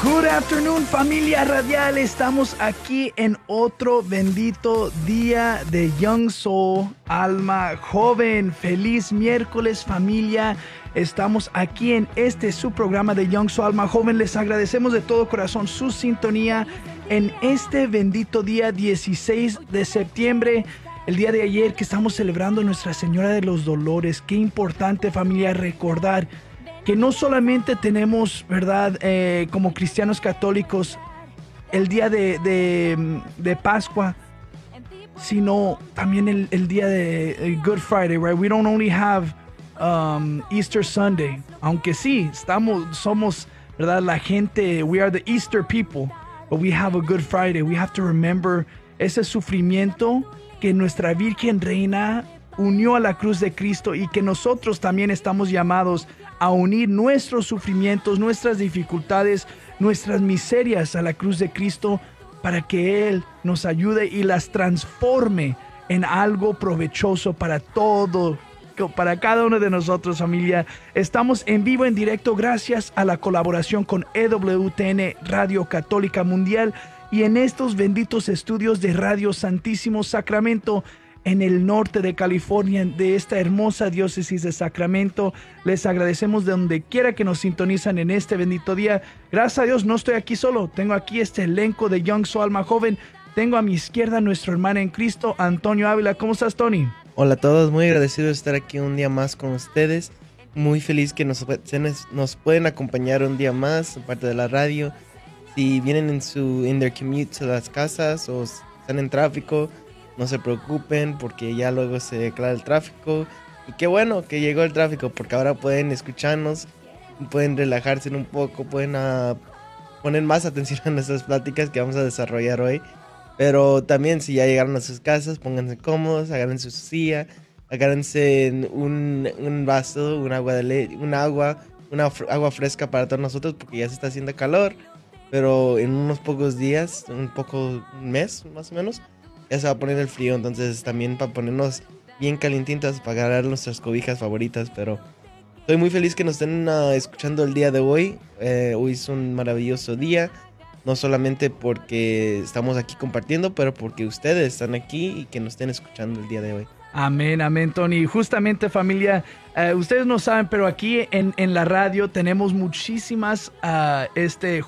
Good afternoon, familia radial. Estamos aquí en otro bendito día de Young Soul, alma joven. Feliz miércoles, familia. Estamos aquí en su programa de Young Soul, alma joven. Les agradecemos de todo corazón su sintonía en este bendito día 16 de septiembre. El día de ayer que estamos celebrando Nuestra Señora de los Dolores. Qué importante, familia, recordar que no solamente tenemos, ¿verdad?, como cristianos católicos, el día de Pascua, sino también el día de Good Friday, right? We don't only have Easter Sunday, aunque sí, somos, ¿verdad?, la gente, we are the Easter people, but we have a Good Friday. We have to remember ese sufrimiento que nuestra Virgen Reina unió a la cruz de Cristo y que nosotros también estamos llamados a unir nuestros sufrimientos, nuestras dificultades, nuestras miserias a la cruz de Cristo para que Él nos ayude y las transforme en algo provechoso para todo, para cada uno de nosotros, familia. Estamos en vivo, en directo, gracias a la colaboración con EWTN Radio Católica Mundial y en estos benditos estudios de Radio Santísimo Sacramento en el norte de California, de esta hermosa diócesis de Sacramento. Les agradecemos de donde quiera que nos sintonizan en este bendito día. Gracias a Dios no estoy aquí solo, tengo aquí este elenco de Young Soul, alma joven. Tengo a mi izquierda a nuestro hermano en Cristo, Antonio Ávila. ¿Cómo estás, Tony? Hola a todos, muy agradecido de estar aquí un día más con ustedes. Muy feliz que nos pueden acompañar un día más, parte de la radio. Si vienen in their commute a las casas o están en tráfico, no se preocupen porque ya luego se declara el tráfico. Y qué bueno que llegó el tráfico porque ahora pueden escucharnos, pueden relajarse un poco, pueden poner más atención a nuestras pláticas que vamos a desarrollar hoy. Pero también si ya llegaron a sus casas, pónganse cómodos, agárrense su silla, agárrense un vaso, un agua fresca para todos nosotros porque ya se está haciendo calor. Pero en unos pocos días, un mes más o menos, ya se va a poner el frío, entonces también para ponernos bien calientitas, para agarrar nuestras cobijas favoritas. Pero estoy muy feliz que nos estén escuchando el día de hoy. Hoy es un maravilloso día, no solamente porque estamos aquí compartiendo, pero porque ustedes están aquí y que nos estén escuchando el día de hoy. Amén, amén, Tony. Justamente, familia, ustedes no saben, pero aquí en la radio tenemos muchísimas